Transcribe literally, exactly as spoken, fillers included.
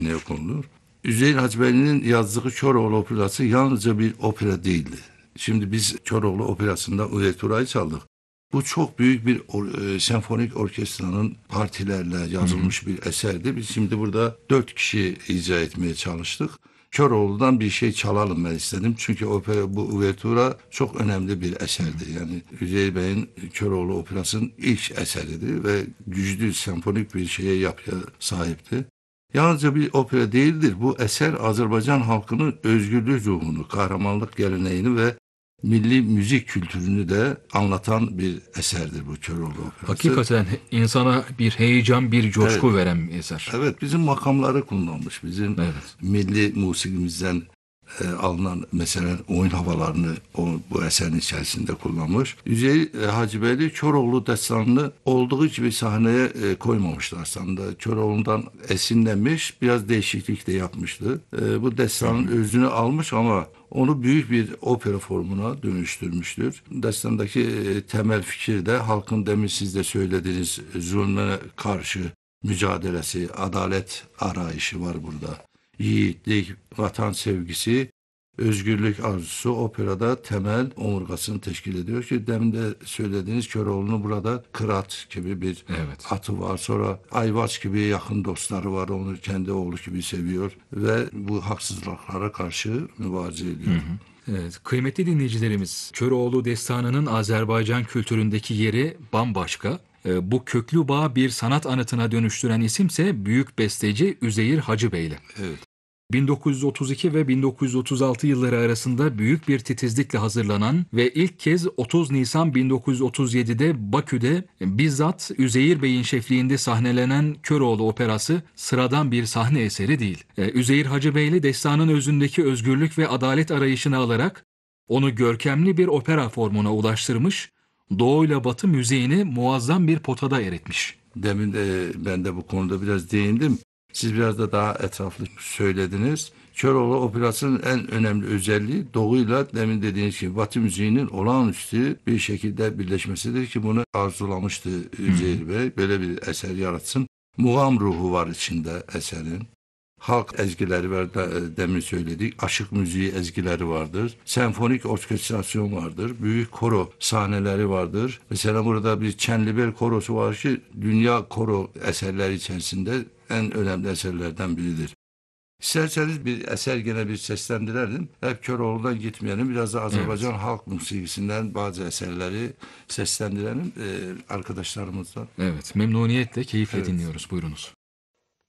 konulur. Üzeyir Hacıbeyli'nin yazdığı Köroğlu operası yalnızca bir opera değildi. Şimdi biz Köroğlu operasında Uvertüra'yı çaldık. Bu çok büyük bir or- e, senfonik orkestranın partilerle yazılmış bir eserdi. Biz şimdi burada dört kişi icra etmeye çalıştık. Köroğlu'dan bir şey çalalım ben istedim. Çünkü opera, bu Uvertüra çok önemli bir eserdi. Yani Üzeyir Bey'in Köroğlu operasının ilk eseridir ve güçlü senfonik bir şeye yapıya sahipti. Yalnızca bir opera değildir. Bu eser Azerbaycan halkının özgürlük ruhunu, kahramanlık geleneğini ve milli müzik kültürünü de anlatan bir eserdir bu Köroğlu operası. Hakikaten insana bir heyecan, bir Evet, coşku veren bir eser. evet bizim makamları kullanmış. Bizim Evet. milli musikimizden e, alınan mesela oyun havalarını o, bu eserin içerisinde kullanmış. Üzeyir e, Hacıbeyli Köroğlu destanını olduğu gibi sahneye e, koymamışlar aslında. Köroğlu'ndan esinlenmiş, biraz değişiklik de yapmıştı. E, bu destanın özünü almış ama onu büyük bir opera formuna dönüştürmüştür. Destandaki e, temel fikir de halkın demin siz de söylediğiniz zulme karşı mücadelesi, adalet arayışı var burada. Yiğitlik, vatan sevgisi, özgürlük arzusu operada temel omurgasını teşkil ediyor ki demin de söylediğiniz Köroğlu'nun burada Kırat gibi bir Evet. atı var. Sonra Ayvaç gibi yakın dostları var. Onu kendi oğlu gibi seviyor ve bu haksızlıklara karşı mübadele ediyor. Evet, kıymetli dinleyicilerimiz, Köroğlu destanının Azerbaycan kültüründeki yeri bambaşka. Ee, Bu köklü bağı bir sanat anıtına dönüştüren isimse büyük besteci Üzeyir Hacıbeyli. Evet. bin dokuz yüz otuz iki ve bin dokuz yüz otuz altı yılları arasında büyük bir titizlikle hazırlanan ve ilk kez otuz Nisan bin dokuz yüz otuz yedide Bakü'de bizzat Üzeyir Bey'in şefliğinde sahnelenen Köroğlu operası sıradan bir sahne eseri değil. Ee, Üzeyir Hacıbeyli destanın özündeki özgürlük ve adalet arayışını alarak onu görkemli bir opera formuna ulaştırmış, doğuyla batı müziğini muazzam bir potada eritmiş. Demin de ben de bu konuda biraz değindim. Siz biraz da daha etraflı söylediniz. Köroğlu Operası'nın en önemli özelliği doğuyla demin dediğiniz gibi Batı müziğinin olağanüstü bir şekilde birleşmesidir ki bunu arzulamıştı Üzeyir Bey. Böyle bir eser yaratsın. Muğam ruhu var içinde eserin. Halk ezgileri var da, demin söyledik. Aşık müziği ezgileri vardır. Senfonik orkestrasyon vardır. Büyük koro sahneleri vardır. Mesela burada bir Çenlibel korosu var ki dünya koro eserleri içerisinde en önemli eserlerden biridir. İsterseniz bir eser gene bir seslendirelim. Hep Köroğlu'dan gitmeyelim. Biraz da Azerbaycan Evet. halk musikisinden bazı eserleri seslendirelim ee, arkadaşlarımızdan. Evet, memnuniyetle, keyifle Evet. dinliyoruz. Buyurunuz.